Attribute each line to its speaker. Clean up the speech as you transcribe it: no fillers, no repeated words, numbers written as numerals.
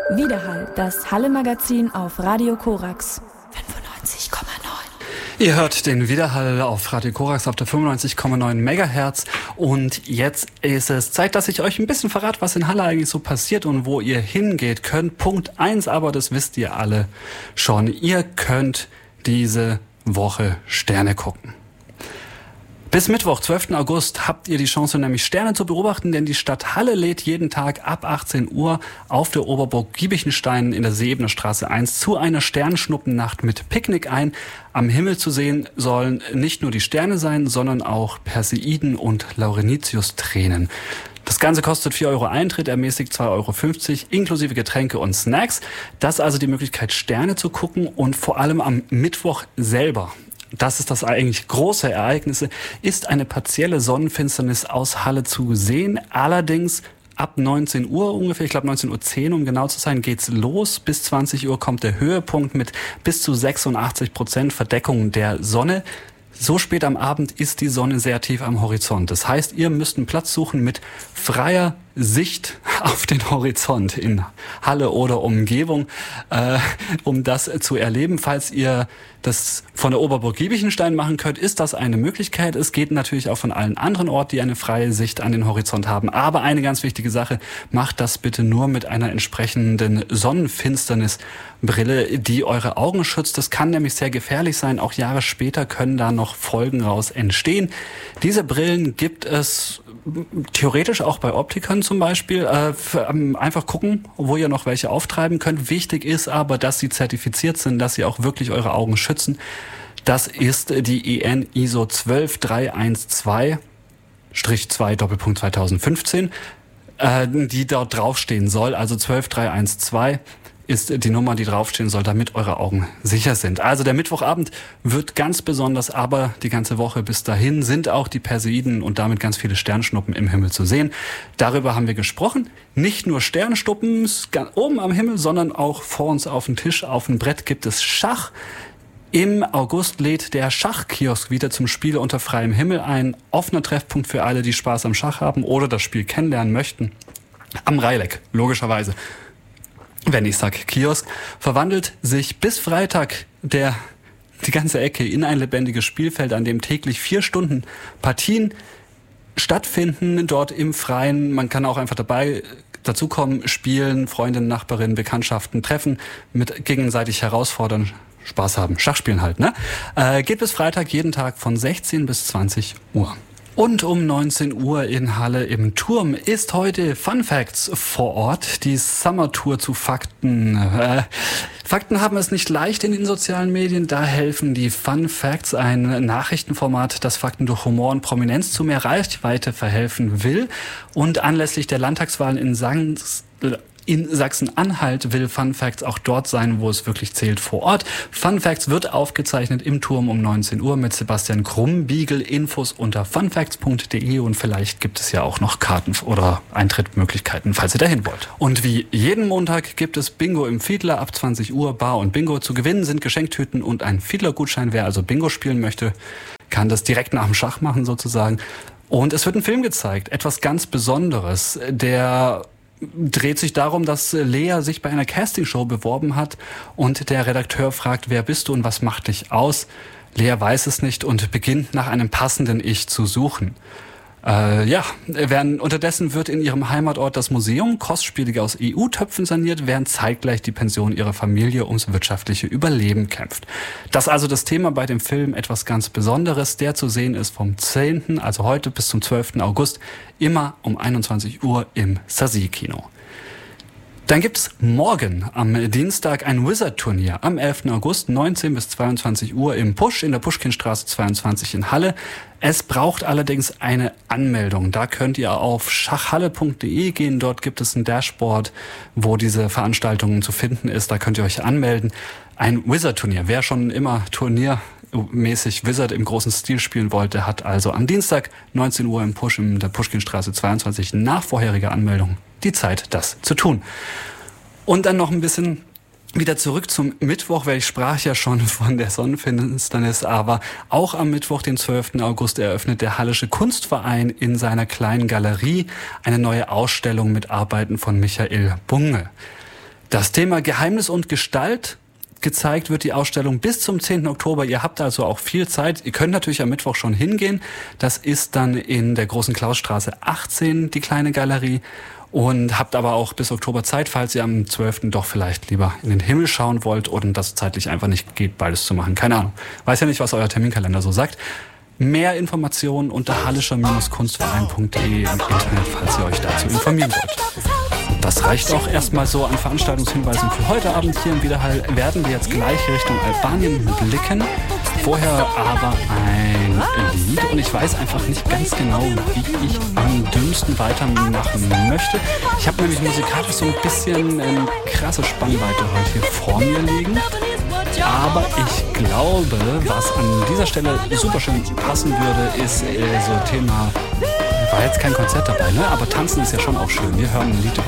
Speaker 1: Widerhall, das Halle-Magazin auf Radio Korax 95,9.
Speaker 2: Ihr hört den Widerhall auf Radio Korax auf der 95,9 Megahertz und jetzt ist es Zeit, dass ich euch ein bisschen verrate, was in Halle eigentlich so passiert und wo ihr hingeht könnt. Punkt 1, aber das wisst ihr alle schon. Ihr könnt diese Woche Sterne gucken. Bis Mittwoch, 12. August, habt ihr die Chance, nämlich Sterne zu beobachten, denn die Stadt Halle lädt jeden Tag ab 18 Uhr auf der Oberburg Giebichenstein in der Seebener Straße 1 zu einer Sternschnuppennacht mit Picknick ein. Am Himmel zu sehen sollen nicht nur die Sterne sein, sondern auch Perseiden und Laurenitius-Tränen. Das Ganze kostet 4 Euro Eintritt, ermäßigt 2,50 Euro, inklusive Getränke und Snacks. Das ist also die Möglichkeit, Sterne zu gucken und vor allem am Mittwoch selber. Das ist das eigentlich große Ereignis, ist eine partielle Sonnenfinsternis aus Halle zu sehen. Allerdings ab 19 Uhr ungefähr, ich glaube 19:10 Uhr, um genau zu sein, geht's los. Bis 20 Uhr kommt der Höhepunkt mit bis zu 86% Verdeckung der Sonne. So spät am Abend ist die Sonne sehr tief am Horizont. Das heißt, ihr müsst einen Platz suchen mit freier Sicht auf den Horizont in Halle oder Umgebung, um das zu erleben. Falls ihr das von der Oberburg Giebichenstein machen könnt, ist das eine Möglichkeit. Es geht natürlich auch von allen anderen Orten, die eine freie Sicht an den Horizont haben. Aber eine ganz wichtige Sache, macht das bitte nur mit einer entsprechenden Sonnenfinsternisbrille, die eure Augen schützt. Das kann nämlich sehr gefährlich sein. Auch Jahre später können da noch Folgen raus entstehen. Diese Brillen gibt es theoretisch auch bei Optikern zum Beispiel. Einfach gucken, wo ihr noch welche auftreiben könnt. Wichtig ist aber, dass sie zertifiziert sind, dass sie auch wirklich eure Augen schützen. Das ist die EN ISO 12312-2 die dort draufstehen soll. Also 12312 ist die Nummer, die draufstehen soll, damit eure Augen sicher sind. Also der Mittwochabend wird ganz besonders, aber die ganze Woche bis dahin sind auch die Perseiden und damit ganz viele Sternschnuppen im Himmel zu sehen. Darüber haben wir gesprochen. Nicht nur Sternschnuppen oben am Himmel, sondern auch vor uns auf dem Tisch, auf dem Brett gibt es Schach. Im August lädt der Schachkiosk wieder zum Spiel unter freiem Himmel ein. Offener Treffpunkt für alle, die Spaß am Schach haben oder das Spiel kennenlernen möchten. Am Reileck, logischerweise. Wenn ich sag Kiosk, verwandelt sich bis Freitag die ganze Ecke in ein lebendiges Spielfeld, an dem täglich 4 Stunden Partien stattfinden, dort im Freien. Man kann auch einfach dazukommen, spielen, Freundinnen, Nachbarinnen, Bekanntschaften treffen, mit gegenseitig herausfordern, Spaß haben, Schachspielen halt, ne? Geht bis Freitag jeden Tag von 16 bis 20 Uhr. Und um 19 Uhr in Halle im Turm ist heute Fun Facts vor Ort, die Summer Tour zu Fakten. Fakten haben es nicht leicht in den sozialen Medien, da helfen die Fun Facts, ein Nachrichtenformat, das Fakten durch Humor und Prominenz zu mehr Reichweite verhelfen will. Und anlässlich der Landtagswahlen in Sachsen-Anhalt will Fun Facts auch dort sein, wo es wirklich zählt, vor Ort. Fun Facts wird aufgezeichnet im Turm um 19 Uhr mit Sebastian Krumbiegel. Infos unter funfacts.de und vielleicht gibt es ja auch noch Karten oder Eintrittmöglichkeiten, falls ihr dahin wollt. Und wie jeden Montag gibt es Bingo im Fiedler ab 20 Uhr. Bar und Bingo zu gewinnen sind Geschenktüten und ein Fiedler-Gutschein. Wer also Bingo spielen möchte, kann das direkt nach dem Schach machen sozusagen. Und es wird ein Film gezeigt, etwas ganz Besonderes, der dreht sich darum, dass Lea sich bei einer Castingshow beworben hat und der Redakteur fragt, wer bist du und was macht dich aus? Lea weiß es nicht und beginnt nach einem passenden Ich zu suchen. Unterdessen wird in ihrem Heimatort das Museum kostspielige aus EU-Töpfen saniert, während zeitgleich die Pension ihrer Familie ums wirtschaftliche Überleben kämpft. Das ist also das Thema bei dem Film, etwas ganz Besonderes, der zu sehen ist vom 10., also heute bis zum 12. August, immer um 21 Uhr im Sasi-Kino. Dann gibt's morgen am Dienstag ein Wizard-Turnier am 11. August, 19 bis 22 Uhr im Pusch, in der Puschkinstraße 22 in Halle. Es braucht allerdings eine Anmeldung. Da könnt ihr auf schachhalle.de gehen. Dort gibt es ein Dashboard, wo diese Veranstaltung zu finden ist. Da könnt ihr euch anmelden. Ein Wizard-Turnier. Wer schon immer turniermäßig Wizard im großen Stil spielen wollte, hat also am Dienstag 19 Uhr im Pusch in der Puschkinstraße 22 nach vorheriger Anmeldung die Zeit, das zu tun. Und dann noch ein bisschen wieder zurück zum Mittwoch, weil ich sprach ja schon von der Sonnenfinsternis, aber auch am Mittwoch, den 12. August, eröffnet der Hallische Kunstverein in seiner kleinen Galerie eine neue Ausstellung mit Arbeiten von Michael Bunge. Das Thema Geheimnis und Gestalt. Gezeigt wird die Ausstellung bis zum 10. Oktober. Ihr habt also auch viel Zeit. Ihr könnt natürlich am Mittwoch schon hingehen. Das ist dann in der Großen Klausstraße 18, die kleine Galerie. Und habt aber auch bis Oktober Zeit, falls ihr am 12. doch vielleicht lieber in den Himmel schauen wollt und das zeitlich einfach nicht geht, beides zu machen. Keine Ahnung. Weiß ja nicht, was euer Terminkalender so sagt. Mehr Informationen unter hallischer-kunstverein.de im Internet, falls ihr euch dazu informieren wollt. Das reicht auch erstmal so an Veranstaltungshinweisen für heute Abend hier im Widerhall. Werden wir jetzt gleich Richtung Albanien blicken. Vorher aber ein Lied und ich weiß einfach nicht ganz genau, wie ich am dümmsten weitermachen möchte. Ich habe nämlich musikalisch so ein bisschen krasse Spannweite heute hier vor mir liegen. Aber ich glaube, was an dieser Stelle super schön passen würde, ist so Thema, war jetzt kein Konzert dabei, ne? Aber tanzen ist ja schon auch schön. Wir hören ein Lied über